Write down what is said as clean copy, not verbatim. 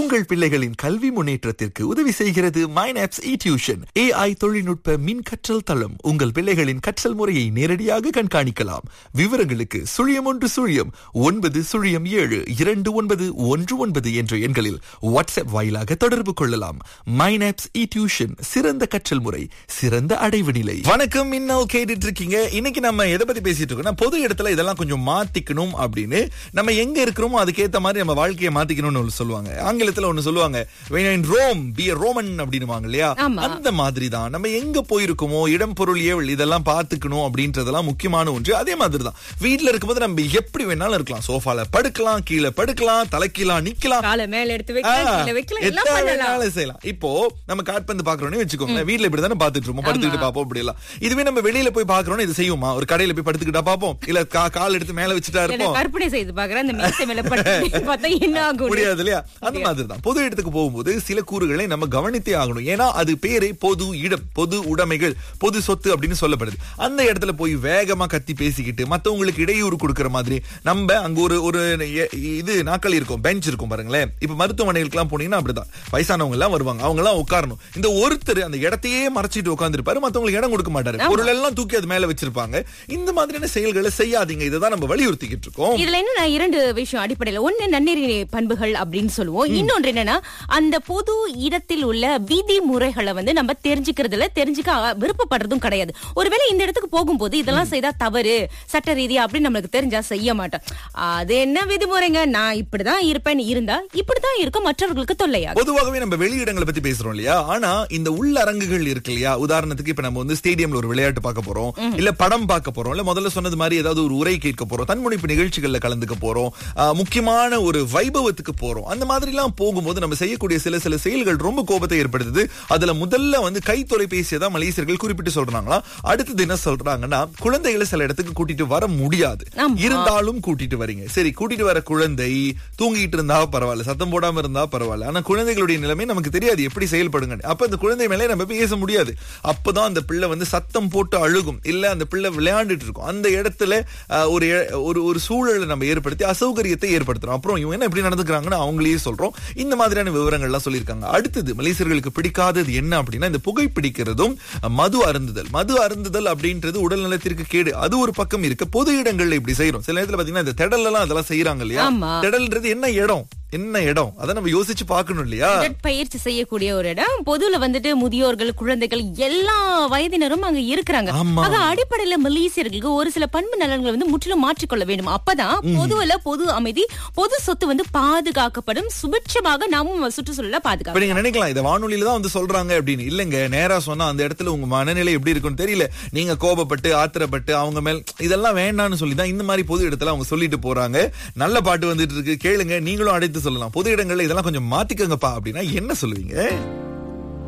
உங்கள் பிள்ளைகளின் கல்வி முன்னேற்றத்திற்கு உதவி செய்கிறது மைனாப்ஸ் டியூஷன். AI தொழில்நுட்ப மின் கற்றல் தளம். உங்கள் பிள்ளைகளின் கற்றல் முறையை நேரடியாக கண்காணிக்கலாம். விவரங்களுக்கு 0109072919 என்ற எண்களில் வாட்ஸ்அப் வாயிலாக தொடர்பு கொள்ளலாம். மைனாப்ஸ் டியூஷன், சிறந்த கற்றல் முறை, சிறந்த அடைவு நிலை. வணக்கம், இன்னும் கேட்டுட்டு இருக்கீங்க. இன்னைக்கு நம்ம எதை பத்தி பேசிட்டு இருக்கோம்னா, பொது இடத்துல இதெல்லாம் கொஞ்சம் மாத்திக்கணும் அப்படின்னு. நம்ம எங்க இருக்கிறோமோ அதுக்கேத்த மாதிரி நம்ம வாழ்க்கையை மாத்திக்கணும்னு சொல்லுவாங்க. ஆங்கிலத்துல ஒண்ணு சொல்லுவாங்க, when in Rome be a Roman அப்படின்னுவாங்க இல்லையா? அந்த மாதிரி தான் நம்ம எங்க போயிருக்கோமோ இடம் பொருள் ஏவல் இதெல்லாம் பாத்துக்கணும் அப்படின்றதெல்லாம் முக்கியமான ஒன்று. அதே மாதிரி தான் வீட்டுல இருக்கும்போது நம்ம எப்படி வேணாலும் இருக்கலாம். சோஃபால படுக்கலாம், கீழே படுக்கலாம், தலைக்கீழா நிக்கலாம், காலை மேல எடுத்து வைக்கலாம், எல்லாம் செய்யலாம். இப்போ நம்ம காட்பந்து பாக்குறோம்னு வச்சுக்கோங்க, வீட்டுல இப்படிதானே பாத்துட்டு இருப்போம், படுத்துக்கிட்டு பாப்போம் அப்படி எல்லாம். இதுவே நம்ம வெளியில போய் பாக்குறோம், இது செய்வோமா? ஒரு கடையில போய் படுத்துக்கிட்டா பாப்போம், இல்ல கால் எடுத்து மேல வச்சுட்டா இருப்போம். கற்பனை செய்து பாக்குறேன், அந்த மேசை மேல படுத்து பார்த்தா என்ன ஆகும்? முடியாது இல்லையா? அந்த மாதிரி தான் பொது இடத்துக்கு போகும்போது சில கூறுகளை நம்ம கவனித்தே ஆகணும். ஏன்னா அது பேரே பொது இடம், பொது உடைமைகள், பொது சொத்து அப்படின்னு சொல்லப்படுது. அந்த இடத்துல போய் வேகமா கத்தி பேசிக்கிட்டு மத்தவங்களுக்கு இடையூறு கொடுக்கற மாதிரி நம்ம அங்க ஒரு இது நாக்கள் இருக்கும், பெஞ்ச் இருக்கும் பாருங்களேன். இப்ப மருத்துவமனைகளுக்கு எல்லாம் போனீங்கன்னா அப்படிதான், வயசானவங்க எல்லாம் வருவாங்க, அவங்க எல்லாம் உட்காரணும். இந்த ஒருத்தர் அந்த இடத்தையே மறைச்சிட்டு உட்கார்ந்துருப்பாரு, மத்தவங்களுக்கு இடம் கொடுக்க மாட்டாரு, பொருள் எல்லாம் தூக்கி அது மேல வச்சிருப்பாங்க. இந்த மாதிரியான செயல்களை செய்யாதீங்க. இதுதான் நம்ம வலியுறுத்திக்கிட்டு இருக்கோம். இதுல என்ன இரண்டு விஷயம் அடிப்படையில, ஒண்ணு நன்னெறி பண்புகள் அப்படின்னு சொல்லுவோம், இன்னொன்று என்னன்னா அந்த பொது இடத்தில் உள்ள விதிமுறைகளை நம்ம தெரிஞ்சுக்க விருப்பப்படுறதும் கிடையாது. ஒருவேளை இந்த இடத்துக்கு போகும்போது இதெல்லாம் செய்தா தவறு சட்ட ரீதியா அப்படின்னு நம்மளுக்கு தெரிஞ்சா செய்ய மாட்டோம். அது என்ன விதிமுறைங்க, நான் இப்படிதான் இருப்பேன், இருந்தா இப்படிதான் இருக்கும், மற்றவர்களுக்கு தொல்லையா. பொதுவாகவே நம்ம வெளியிடங்களை பத்தி பேசுறோம் இல்லையா? ஆனா இந்த உள்ளரங்குகள் இருக்கு இல்லையா? உதாரணத்துக்கு இப்ப நம்ம ஸ்டேடியம்ல ஒரு விளையாட்டு பார்க்க போறோம், இல்ல படம் பார்க்க போறோம், இல்ல முதல்ல சொன்னது மாதிரி ஏதாவது ஒரு உரை கேட்க போறோம், தன்முனைப்பு நிகழ்ச்சிகள்ல கலந்துக்க போறோம், முக்கியமான ஒரு வைபவத்துக்கு போறோம். அந்த மாதிரி எல்லாம் போகும்போது நம்ம செய்யக்கூடிய சில செயல்கள் ரொம்ப கோபத்தை ஏற்படுத்துது. அதுல முதல்ல கை தொலைபேசியை தான் மலேசியர்கள் குறிப்பிட்டு சொல்றாங்களா. அடுத்தது என்ன சொல்றாங்கன்னா, குழந்தைகளை சில இடத்துக்கு கூட்டிட்டு வர முடியாது, இருந்தாலும் கூட்டிட்டு வரீங்க. சரி, கூட்டிட்டு வர குழந்தை தூங்கிட்டு இருந்தா பரவாயில்ல, சத்தம் போடாம இருந்தா பரவாயில்ல. ஆனா குழந்தைகளுடைய நிலைமை நமக்கு தெரியாது, எப்படி செயல்படுங்க. அப்ப அந்த குழந்தை மேலே நம்ம பேச முடியாது. அப்பதான் அந்த பிள்ளை சத்தம் போட்டு அழுகும், இல்ல அந்த பிள்ளை விளையாண்டுட்டு இருக்கும். அந்த இடத்துல ஒரு சூழலை நம்ம ஏற்படுத்தி அசௌகரியத்தை ஏற்படுத்துறோம். அப்புறம் இவங்க என்ன இப்படி நடந்துக்கிறாங்கன்னு அவங்களே சொல்றோம். இந்த மாதிரியான விவரங்கள்லாம் சொல்லியிருக்காங்க. அடுத்தது மலேசியர்களுக்கு பிடிக்காதது என்ன அப்படின்னா, இந்த புகைப்பிடிக்கிறதும் மது அருந்துதல் அப்படின்றது உடல் நலத்திற்கு கேடு. அது ஒரு பக்கம் இருக்கு. பொது இடங்கள்ல இப்படி செய்யறோம். சில நேரத்துல பாத்தீங்கன்னா இந்த திடல் எல்லாம் அதெல்லாம் செய்யறாங்க இல்லையா? திடல்ன்றது என்ன இடம் அதை நம்ம யோசிச்சு பார்க்கணும் இல்லையா? பயிற்சி செய்யக்கூடிய ஒரு இடம். பொதுல முதியோர்கள், குழந்தைகள், எல்லா வயதினரும் அங்க இருக்கிறாங்க. அடிப்படையில மலேசியர்களுக்கு ஒரு சில பண்பு நலன்களை முற்றிலும் மாற்றிக்கொள்ள வேண்டும். அப்பதான் பொதுவில பொது அமைதி, பொது சொத்து பாதுகாக்கப்படும். சுபிட்சமாக நாமும் சுற்றுச்சூழலை பாதுகாக்க. நீங்க நினைக்கலாம் இதை வானொலியில தான் சொல்றாங்க அப்படின்னு. இல்லங்க, நேரா சொன்னா அந்த இடத்துல உங்க மனநிலை எப்படி இருக்குன்னு தெரியல. நீங்க கோபப்பட்டு ஆத்திரப்பட்டு அவங்க மேல் இதெல்லாம் வேண்டாம்னு சொல்லிதான் இந்த மாதிரி பொது இடத்துல அவங்க சொல்லிட்டு போறாங்க. நல்ல பாட்டு வந்துட்டு இருக்கு, கேளுங்க, நீங்களும் அடைத்து சொல்லலாம். பொது இடங்கள்ல இதெல்லாம் கொஞ்சம் மாத்திக்கங்கப்பா அப்படின்னா என்ன சொல்லுவீங்க?